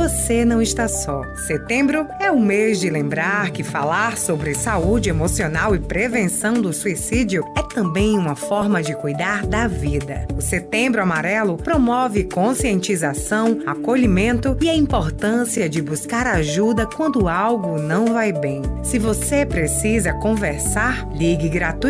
você não está só. Setembro é o mês de lembrar que falar sobre saúde emocional e prevenção do suicídio é também uma forma de cuidar da vida. O Setembro Amarelo promove conscientização, acolhimento e a importância de buscar ajuda quando algo não vai bem. Se você precisa conversar, ligue gratuitamente